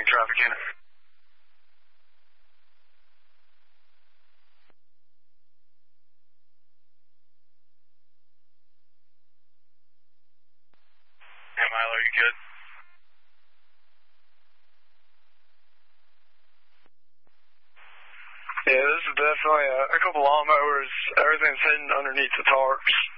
traffic unit. Yeah, Milo, are you good? Yeah, this is definitely a couple lawnmowers. Everything's hidden underneath the tarps.